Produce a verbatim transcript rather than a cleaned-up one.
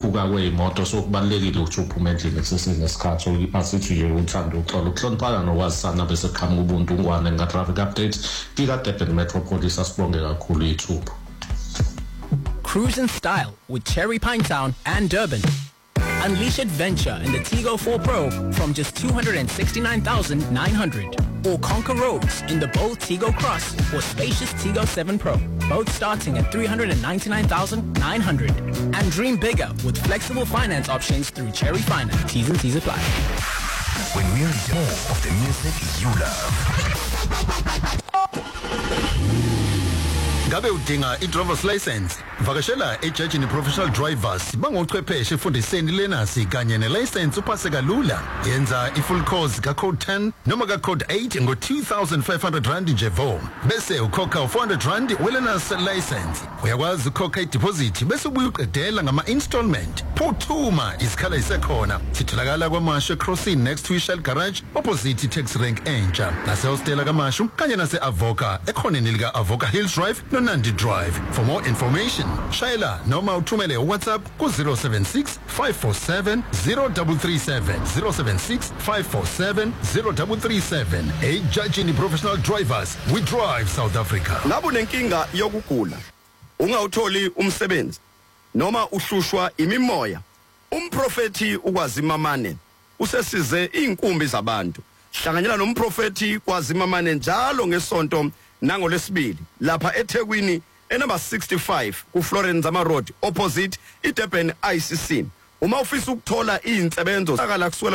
ukukhuphuka kweimoto sokubalekile ukuthi uphume endlini kusesenesikhathi so asithi nje uthanda uxolo ukuhloniphana nokwazisana bese qhamuka ubuntu ngwane nga traffic update tika Durban Metropolis asibonge kakhulu ithuba. Cruise in style with Cherry Pinetown and Durban. Unleash adventure in the Tigo four Pro from just two hundred sixty-nine thousand nine hundred. Or conquer roads in the bold Tigo Cross or spacious Tigo seven Pro, both starting at three hundred ninety-nine thousand nine hundred. And dream bigger with flexible finance options through Cherry Finance. T's and T's apply. When we are more of the music you love. Ngabe udinga i-driver's license? Vakashela ejajini professional drivers bangochwepheshe efundiseni lenasi kanye ne-license upase kalula. Yenza i-full course ka-code ten noma ka-code eight ngo two thousand five hundred rand nje vo. Bese ukhokha four hundred rand welenas license. Uyakwazi ukhokha i-deposit bese ubuye uqedela ngama-installment. Phuthuma isikhala isekhona. Sitholakala kwaMashu Crossing next to Shell Garage opposite taxi rank entsha. Nase-hostela kaMashu kanye nase-Avoca ekhoneni lika-Avoca Hills Drive Nandi Drive. For more information, Shaila noma uthumele WhatsApp ku zero seven six five four seven zero three three seven zero seven six five four seven zero three three seven. A Judging Professional Drivers, we drive South Africa. Ngabe nenkinga yokugula, ungawutholi umsebenzi noma uhlushwa imimoya, umprofeti ukwazimamane usesize inkumbi zabantu. Hlanganyela nomprofeti kwazimamane njalo ngesonto nangolesibili lapha eThekwini enumber sixty-five ku Florence Zama Road opposite iDurban I C C. Uma ufisa ukuthola izinsebenzo saka la kuswela